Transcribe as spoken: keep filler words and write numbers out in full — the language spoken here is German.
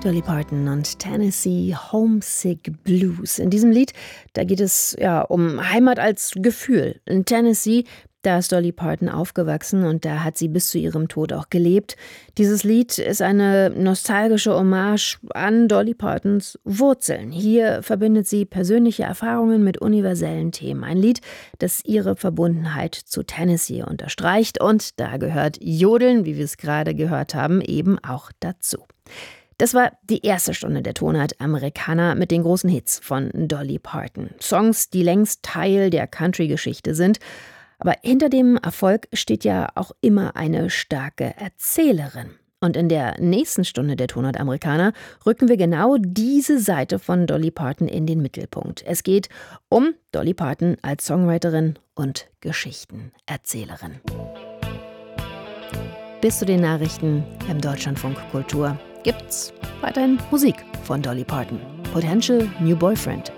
Dolly Parton und Tennessee Homesick Blues. In diesem Lied, da geht es ja um Heimat als Gefühl. In Tennessee, da ist Dolly Parton aufgewachsen und da hat sie bis zu ihrem Tod auch gelebt. Dieses Lied ist eine nostalgische Hommage an Dolly Partons Wurzeln. Hier verbindet sie persönliche Erfahrungen mit universellen Themen. Ein Lied, das ihre Verbundenheit zu Tennessee unterstreicht. Und da gehört Jodeln, wie wir es gerade gehört haben, eben auch dazu. Das war die erste Stunde der Tonart Americana mit den großen Hits von Dolly Parton. Songs, die längst Teil der Country-Geschichte sind. Aber hinter dem Erfolg steht ja auch immer eine starke Erzählerin. Und in der nächsten Stunde der Tonart Americana rücken wir genau diese Seite von Dolly Parton in den Mittelpunkt. Es geht um Dolly Parton als Songwriterin und Geschichtenerzählerin. Bis zu den Nachrichten im Deutschlandfunk Kultur gibt's weiterhin Musik von Dolly Parton. Potential New Boyfriend.